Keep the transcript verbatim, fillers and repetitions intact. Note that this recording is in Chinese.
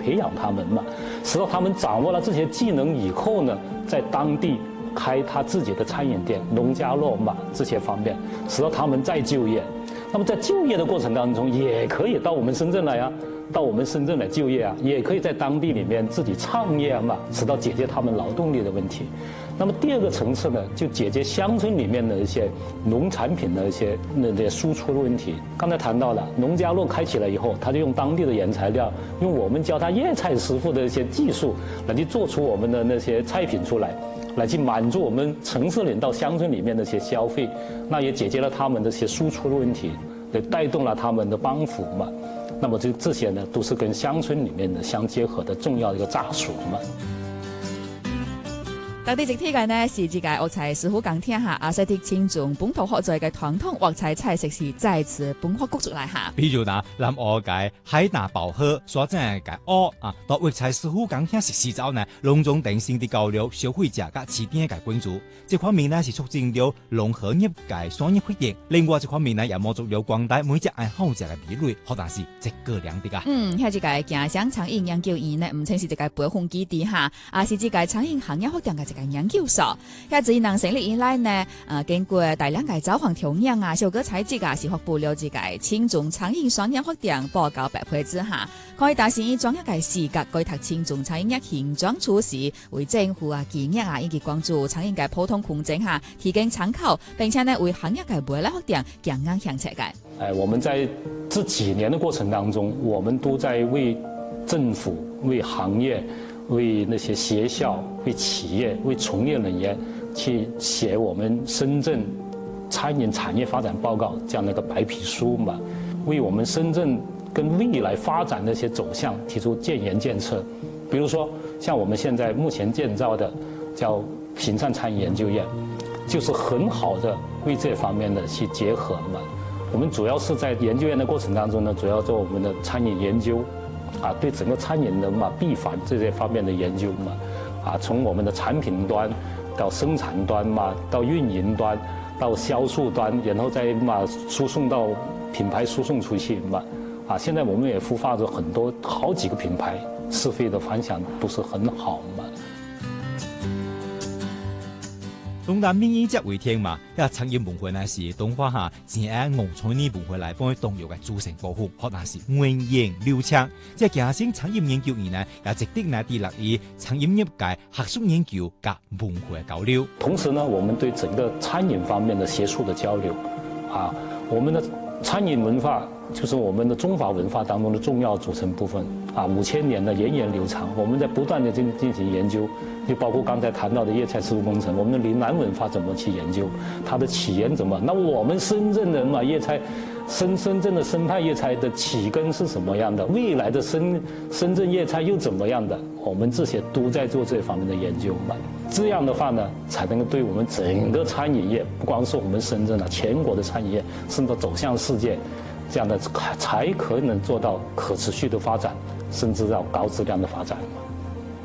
培养他们嘛，使到他们掌握了这些技能以后呢，在当地开他自己的餐饮店、农家乐嘛这些方面，使到他们再就业。那么在就业的过程当中，也可以到我们深圳来啊。到我们深圳来就业啊，也可以在当地里面自己创业嘛，直到解决他们劳动力的问题。那么第二个层次呢，就解决乡村里面的一些农产品的一些那些输出的问题。刚才谈到了农家乐开起来以后，他就用当地的原材料，用我们教他粤菜师傅的一些技术，来去做出我们的那些菜品出来，来去满足我们城市人到乡村里面的一些消费，那也解决了他们的一些输出的问题，也带动了他们的帮扶嘛。那么这这些呢，都是跟乡村里面的相结合的重要的一个扎属嘛。 特地直天嘅呢，是自界學齊師傅講聽下，亞西啲青種本土學在嘅傳統學齊菜食是再次本學谷出來下。 比如嗱，南澳嘅海南寶賀所正嘅蚵啊，到學齊師傅講聽食時走呢，隆重定性的交流消費者嘅起點嘅關注。這方面呢是促進了融合業界商業活動。另外這方面呢，也滿足了廣大每隻愛好者嘅比率，可能是一個兩的啊。 嗯，喺自界鏡想餐飲研究院呢，唔稱是自界培訓基地下，而是自界餐飲行業學點嘅嘅研究所，一自能成立以來呢，誒、呃、經過大量嘅走訪調研啊，小個採集啊，是發布了自己青種餐飲商業學點報告白皮之下，可以達成以專業嘅視覺改讀青種餐飲嘅現狀處事，為政府啊、企業啊以及關注餐飲嘅普通環境下提供參考，並且呢為行業嘅未來學點強硬向前嘅。 誒，我們在這幾年的過程當中，我們都在為政府、為行業、為那些學校、為企業、為從業人員去寫我們深圳餐飲產業發展報告這樣的一個白皮書嘛，為我們深圳跟未來發展的一些走向提出建言建策。比如說，像我們現在目前建造的叫平汕餐飲研究院，就是很好的為這方面的去結合嘛。我們主要是在研究院的過程當中呢，主要做我們的餐飲研究。啊，對整個餐飲的嘛必反這些方面的研究嘛，啊，從我們的產品端到生產端嘛，到運營端，到銷售端，然後再嘛輸送到品牌輸送出去嘛，啊，現在我們也孵化咗很多好幾個品牌，試費的反響都是很好嘛。 東南面以隻為天嘛，因為餐飲文化呢是東華下正喺農創業文化嚟幫佢動搖嘅組成部分，可能是源遠流長。即係其實餐飲研究員呢，也值得呢啲留意餐飲業界學術研究及文化嘅交流。 同時呢，我們對整個餐飲方面的學術的交流，啊，我們的餐飲文化就是我們的中華文化當中的重要組成部分啊，五千年的源遠流長，我們在不斷地進進行研究。就包括剛才談到的粵菜師傅工程，我們的嶺南文化怎麼去研究，它的起源怎麼？那我們深圳人嘛，粵菜深深圳的生態粵菜的起根是什麼樣的？未來的深深圳粵菜又怎麼樣的？我們這些都在做這方面的研究嘛。這樣的話呢，才能夠對我們整個餐飲業，不光是我們深圳啊，全國的餐飲業，甚至走向世界，這樣的才可能做到可持續的發展，甚至到高質量的發展嘛。